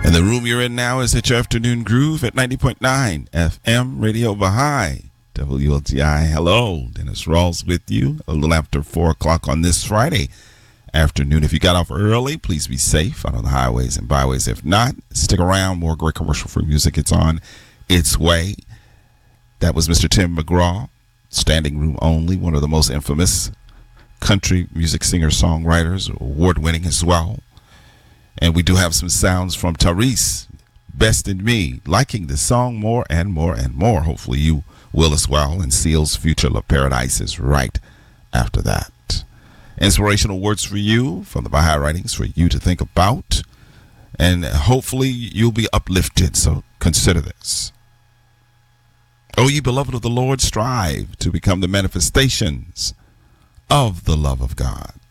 And the room you're in now is at your afternoon groove at 90.9 FM Radio Baha'i. WLTI. Hello, Dennis Rawls with you a little after 4 o'clock on this Friday afternoon. If you got off early, please be safe out on the highways and byways. If not, stick around. More great commercial-free music. It's on its way. That was Mr. Tim McGraw, Standing Room Only, one of the most infamous country music singer-songwriters, award-winning as well. And we do have some sounds from Tyrese, Best in Me, liking the song more and more and more. Hopefully you will as well. And Seal's Future La Paradise is right after that. Inspirational words for you from the Baha'i writings for you to think about. And hopefully you'll be uplifted, so consider this. O ye beloved of the Lord, strive to become the manifestations of the love of God.